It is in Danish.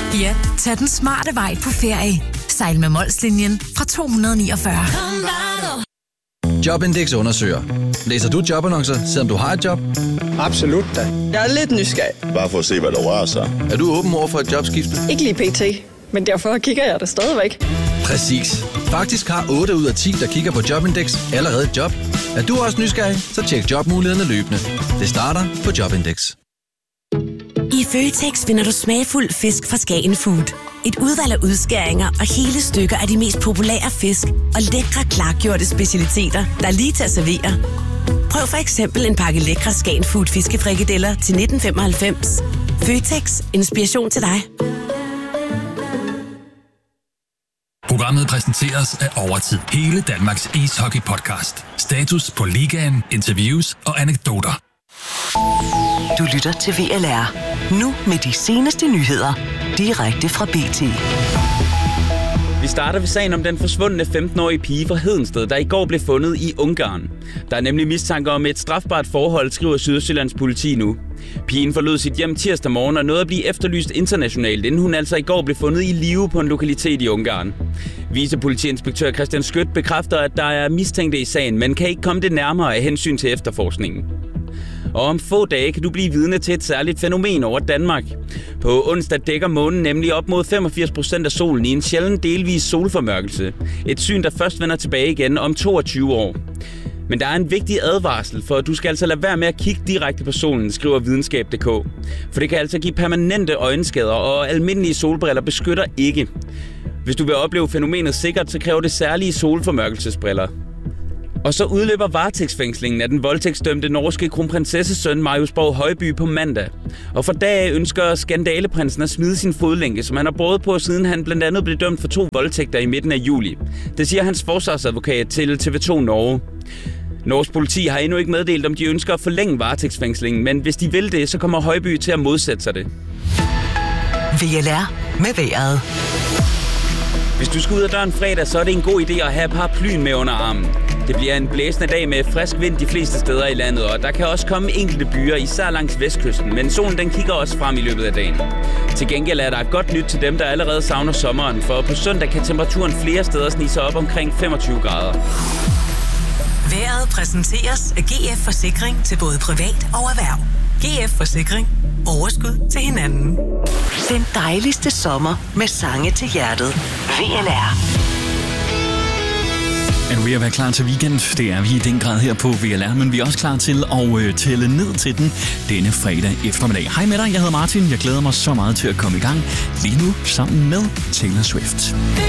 Ja, tag den smarte vej på ferie. Sejl med Molslinjen fra 249. Jobindex undersøger. Læser du jobannoncer, selvom du har et job? Absolut da. Jeg er lidt nysgerrig. Bare for at se, hvad der rører sig. Er du åben over for et jobskifte? Ikke lige pt, men derfor kigger jeg der stadigvæk. Præcis. Faktisk har 8 ud af 10, der kigger på Jobindex, allerede et job. Er du også nysgerrig, så tjek jobmulighederne løbende. Det starter på Jobindex. I Føtex finder du smagfuld fisk fra Skagen Food. Et udvalg af udskæringer og hele stykker af de mest populære fisk og lækre klargjorte specialiteter, der er lige til at servere. Prøv for eksempel en pakke lækre Skagen Food fiskefrikadeller til 1995. Føtex. Inspiration til dig. Programmet præsenteres af Overtid. Hele Danmarks ishockey-podcast. Status på ligaen, interviews og anekdoter. Du lytter til VLR. Nu med de seneste nyheder. Direkte fra BT. Vi starter ved sagen om den forsvundne 15-årige pige fra Hedensted, der i går blev fundet i Ungarn. Der er nemlig mistanke om et strafbart forhold, skriver Sydøstjyllands politi nu. Pigen forlod sit hjem tirsdag morgen og nåede at blive efterlyst internationalt, inden hun altså i går blev fundet i live på en lokalitet i Ungarn. Vicepolitiinspektør Christian Skødt bekræfter, at der er mistænkte i sagen, men kan ikke komme det nærmere af hensyn til efterforskningen. Og om få dage kan du blive vidne til et særligt fænomen over Danmark. På onsdag dækker månen nemlig op mod 85% af solen i en sjælden delvis solformørkelse. Et syn, der først vender tilbage igen om 22 år. Men der er en vigtig advarsel, for du skal altså lade være med at kigge direkte på solen, skriver videnskab.dk. For det kan altså give permanente øjenskader, og almindelige solbriller beskytter ikke. Hvis du vil opleve fænomenet sikkert, så kræver det særlige solformørkelsesbriller. Og så udløber varetægtsfængslingen af den voldtægtsdømte norske kronprinsessesøn Marius Borg Højby på mandag. Og for dag ønsker skandaleprinsen at smide sin fodlænke, som han har båret på, siden han blandt andet blev dømt for 2 voldtægter i midten af juli. Det siger hans forsvarsadvokat til TV2 Norge. Norsk politi har endnu ikke meddelt, om de ønsker at forlænge varetægtsfængslingen, men hvis de vil det, så kommer Højby til at modsætte sig det. VLR med vejret. Hvis du skal ud af døren fredag, så er det en god idé at have paraplyen med under armen. Det bliver en blæsende dag med frisk vind de fleste steder i landet, og der kan også komme enkelte byer, især langs vestkysten, men solen den kigger også frem i løbet af dagen. Til gengæld er der godt nyt til dem, der allerede savner sommeren, for på søndag kan temperaturen flere steder snige sig op omkring 25 grader. Vejret præsenteres af GF Forsikring til både privat og erhverv. GF Forsikring. Overskud til hinanden. Den dejligste sommer med sange til hjertet. VLR. Er du ved at være klar til weekend? Det er vi i den grad her på VLR, men vi er også klar til at tælle ned til den denne fredag eftermiddag. Hej med dig, jeg hedder Martin. Jeg glæder mig så meget til at komme i gang lige nu sammen med Taylor Swift.